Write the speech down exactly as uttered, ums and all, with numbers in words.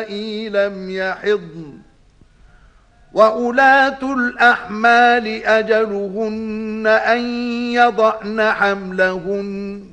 لم يحضن وأولاة الأحمال أجلهن أن يضعن حملهن